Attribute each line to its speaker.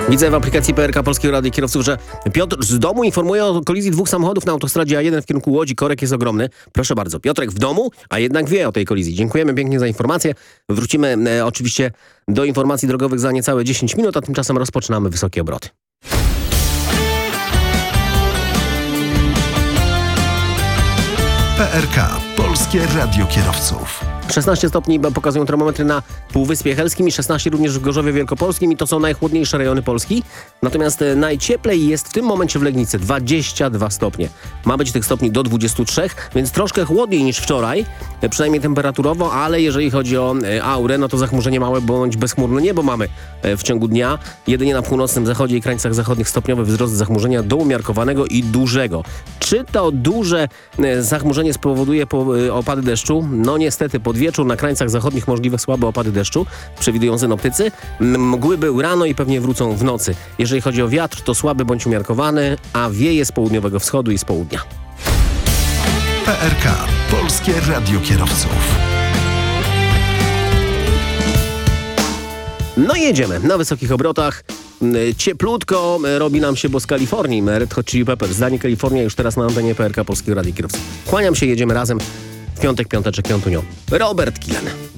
Speaker 1: Widzę w aplikacji PRK Polskiego Radia Kierowców, że Piotr z domu informuje o kolizji dwóch samochodów na autostradzie A1 w kierunku Łodzi. Korek jest ogromny. Proszę bardzo, Piotrek w domu, a jednak wie o tej kolizji. Dziękujemy pięknie za informację. Wrócimy oczywiście do informacji drogowych za niecałe 10 minut, a tymczasem rozpoczynamy wysokie obroty.
Speaker 2: PRK Polskie Radio Kierowców.
Speaker 1: 16 stopni pokazują termometry na Półwyspie Helskim i 16 również w Gorzowie Wielkopolskim i to są najchłodniejsze rejony Polski. Natomiast najcieplej jest w tym momencie w Legnicy, 22 stopnie. Ma być tych stopni do 23, więc troszkę chłodniej niż wczoraj, przynajmniej temperaturowo, ale jeżeli chodzi o aurę, no to zachmurzenie małe bądź bezchmurne niebo mamy w ciągu dnia. Jedynie na północnym zachodzie i krańcach zachodnich stopniowy wzrost zachmurzenia do umiarkowanego i dużego. Czy to duże zachmurzenie spowoduje opady deszczu? No niestety pod wieczór na krańcach zachodnich możliwe słabe opady deszczu, przewidują synoptycy. Mgły były rano i pewnie wrócą w nocy. Jeżeli chodzi o wiatr, to słaby bądź umiarkowany, a wieje z południowego wschodu i z południa.
Speaker 2: PRK Polskie Radio Kierowców.
Speaker 1: No i jedziemy na wysokich obrotach. Cieplutko robi nam się, bo z Kalifornii Red Hot Chili Peppers. Zdanie Kalifornia już teraz na antenie PRK Polskiego Radia Kierowców. Kłaniam się, jedziemy razem. W piątek, piąteczek, piątunio. Robert Kilen.